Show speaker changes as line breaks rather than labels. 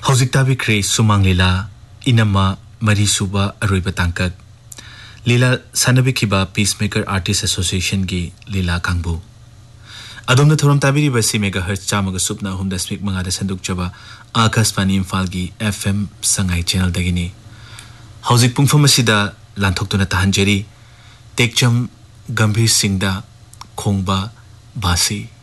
Hojikta bikre sumang lila inama marisuba aroiba tangkat lila sanabikiba Peacemaker Artist Association gi lila kangbu adomna thoram tabiri basi megahertz chamaga supna humda speak manga da sanduk chaba Akashvani Imphal gi FM sangai channel dagini hojik pungfam asida lanthok tuna tahanjeri tekcham gambhir singda khongba basi